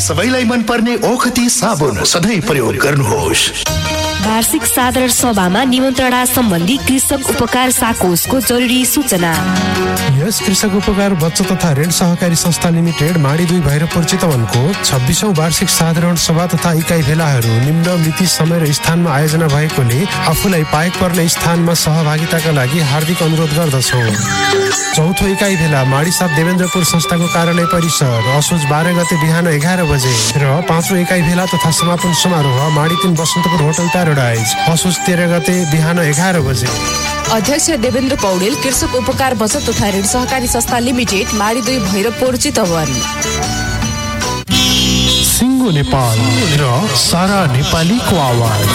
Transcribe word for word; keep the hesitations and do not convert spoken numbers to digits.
सबैलाई मन पर्ने ओखती साबुन सधैँ प्रयोग गर्नुहोस्। वार्षिक साधारण सभामा निमन्त्रणा सम्बन्धी कृषक उपकार साकोसको जरुरी सूचना। यस कृषक उपकार बचत तथा ऋण सहकारी संस्था लिमिटेड माडी दुई भैरवपुर चितवनको छब्बीसौं वार्षिक साधारण सभा तथा इकाइ भेलाहरू निम्न मिति समय र स्थानमा आयोजना भएकोले आफूलाई पाएक पर्ने स्थानमा सहभागिताका लागि हार्दिक अनुरोध गर्दछौँ। चौथो इकाइ भेला माडी सात देवेन्द्रपुर संस्थाको कार्यालय परिसर असोज बाह्र गते बिहान एघार बजे र पाँचौं इकाइ भेला तथा समापन समारोह माडी तीन बसन्तपुर होटल प्याराडाइज असोज तेह्र गते बिहान एघार बजे। अध्यक्ष देवेन्द्र पौडेल, कृषक उपकार बचत तथा ऋण सहकारी संस्था लिमिटेड माडी दुई भैरवपुर चितवन। सिङ्गो नेपाल र सारा नेपालीको आवाज।